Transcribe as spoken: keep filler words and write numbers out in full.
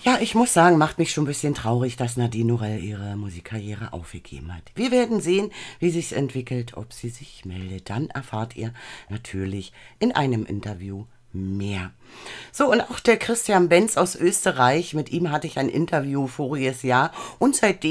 Ja, ich muss sagen, macht mich schon ein bisschen traurig, dass Nadine Norell ihre Musikkarriere aufgegeben hat. Wir werden sehen, wie sich's entwickelt, ob sie sich meldet. Dann erfahrt ihr natürlich in einem Interview mehr. So, und auch der Christian Benz aus Österreich, mit ihm hatte ich ein Interview voriges Jahr und seitdem